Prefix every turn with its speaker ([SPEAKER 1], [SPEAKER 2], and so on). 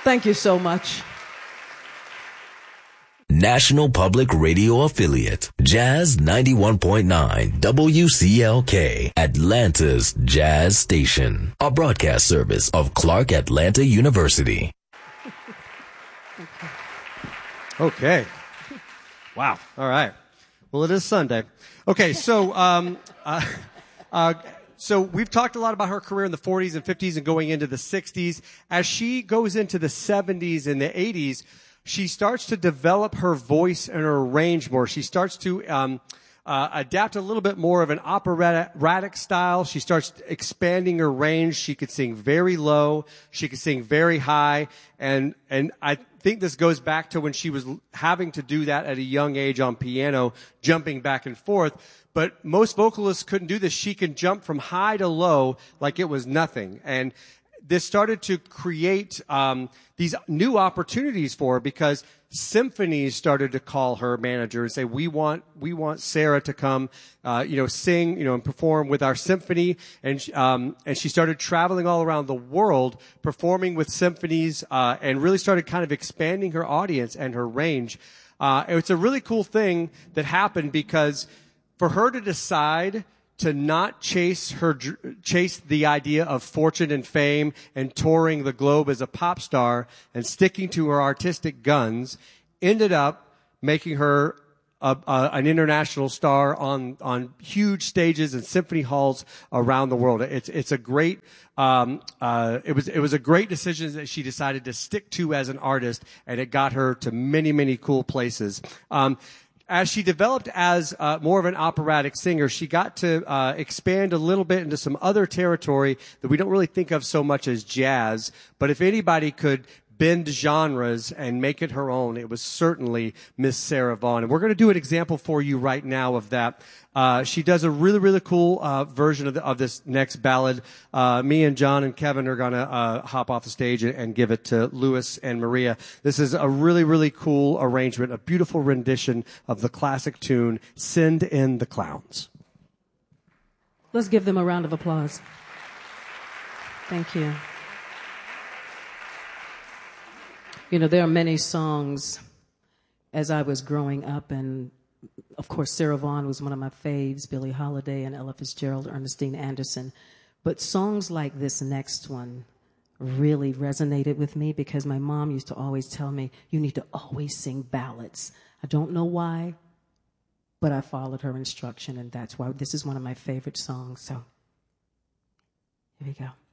[SPEAKER 1] Thank you so much.
[SPEAKER 2] National Public Radio affiliate, Jazz 91.9 WCLK, Atlanta's Jazz Station, a broadcast service of Clark Atlanta University.
[SPEAKER 3] Okay. Wow. All right. Well, it is Sunday. Okay, so so we've talked a lot about her career in the 40s and 50s and going into the 60s. As she goes into the 70s and the 80s, she starts to develop her voice and her range more. She starts to adapt a little bit more of an operatic style. She starts expanding her range. She could sing very low. She could sing very high. And I think this goes back to when she was having to do that at a young age on piano, jumping back and forth. But most vocalists couldn't do this. She can jump from high to low like it was nothing. And this started to create these new opportunities for her because symphonies started to call her manager and say, we want Sarah to come, sing, and perform with our symphony. And she started traveling all around the world, performing with symphonies, and really started kind of expanding her audience and her range. It's a really cool thing that happened because for her to decide to not chase the idea of fortune and fame and touring the globe as a pop star and sticking to her artistic guns ended up making her an international star on huge stages and symphony halls around the world. It's a great it was a great decision that she decided to stick to as an artist, and it got her to many, many cool places. As she developed as more of an operatic singer, she got to expand a little bit into some other territory that we don't really think of so much as jazz. But if anybody could bend genres and make it her own, it was certainly Miss Sarah Vaughan. And we're going to do an example for you right now of that. She does a really, really cool version of this next ballad. Me and John and Kevin are going to hop off the stage and give it to Louis and Maria. This is a really, really cool arrangement, a beautiful rendition of the classic tune, Send in the Clowns.
[SPEAKER 1] Let's give them a round of applause. Thank you. There are many songs as I was growing up, and of course, Sarah Vaughan was one of my faves, Billie Holiday and Ella Fitzgerald, Ernestine Anderson. But songs like this next one really resonated with me because my mom used to always tell me, you need to always sing ballads. I don't know why, but I followed her instruction, and that's why this is one of my favorite songs. So here we go.